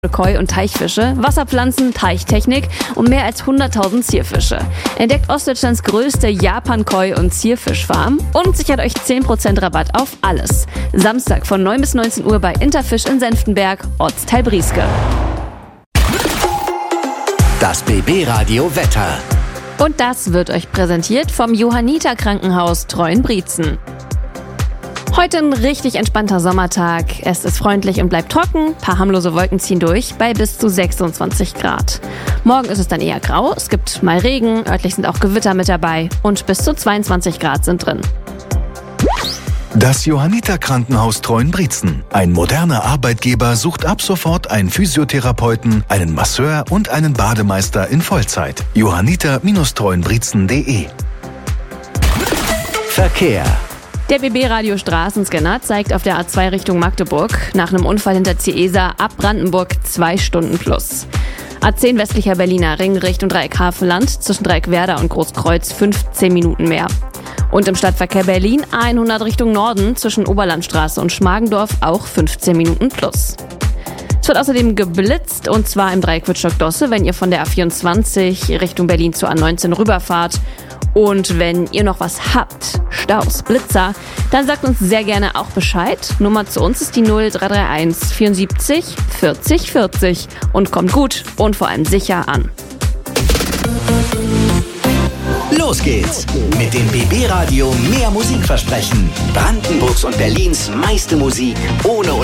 Koi- und Teichfische, Wasserpflanzen, Teichtechnik und mehr als 100.000 Zierfische. Entdeckt Ostdeutschlands größte Japan-Koi- und Zierfischfarm und sichert euch 10% Rabatt auf alles. Samstag von 9 bis 19 Uhr bei Interfisch in Senftenberg, Ortsteil Brieske. Das BB-Radio Wetter. Und das wird euch präsentiert vom Johanniter Krankenhaus Treuenbrietzen. Heute ein richtig entspannter Sommertag. Es ist freundlich und bleibt trocken. Paar harmlose Wolken ziehen durch bei bis zu 26 Grad. Morgen ist es dann eher grau. Es gibt mal Regen. Örtlich sind auch Gewitter mit dabei. Und bis zu 22 Grad sind drin. Das Johanniter Krankenhaus Treuenbrietzen. Ein moderner Arbeitgeber sucht ab sofort einen Physiotherapeuten, einen Masseur und einen Bademeister in Vollzeit. johanniter-treuenbrietzen.de. Verkehr. Der BB-Radio Straßenscanner zeigt auf der A2 Richtung Magdeburg nach einem Unfall hinter Ciesa ab Brandenburg 2 Stunden plus. A10 westlicher Berliner Ring Richtung Dreieck Havelland zwischen Dreieck Werder und Großkreuz 15 Minuten mehr. Und im Stadtverkehr Berlin A100 Richtung Norden zwischen Oberlandstraße und Schmargendorf auch 15 Minuten plus. Es wird außerdem geblitzt und zwar im Dreieck Wittstock-Dosse, wenn ihr von der A24 Richtung Berlin zur A19 rüberfahrt. Und wenn ihr noch was habt, Staus, Blitzer, dann sagt uns sehr gerne auch Bescheid. Nummer zu uns ist die 0331 74 40 40 und kommt gut und vor allem sicher an. Los geht's mit dem BB-Radio mehr Musikversprechen. Brandenburgs und Berlins meiste Musik ohne